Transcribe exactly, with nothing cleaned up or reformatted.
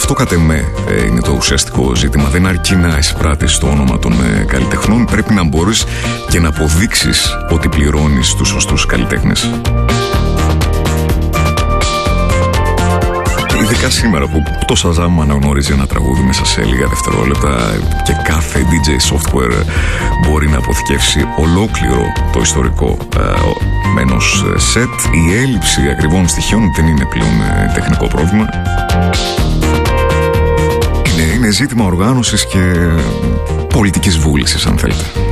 αυτό κατ' εμέ είναι το ουσιαστικό ζήτημα. Δεν αρκεί να εισπράττεις το όνομα των καλλιτεχνών, πρέπει να μπορείς και να αποδείξεις ότι πληρώνεις τους σωστούς καλλιτέχνες. Ειδικά σήμερα που το Shazam αναγνωρίζει ένα τραγούδι μέσα σε λίγα δευτερόλεπτα και κάθε ντι τζέι software μπορεί να αποθηκεύσει ολόκληρο το ιστορικό ε, ενός set, η έλλειψη ακριβών στοιχείων δεν είναι πλέον ε, τεχνικό πρόβλημα. Είναι, είναι ζήτημα οργάνωσης και πολιτικής βούλησης, αν θέλετε.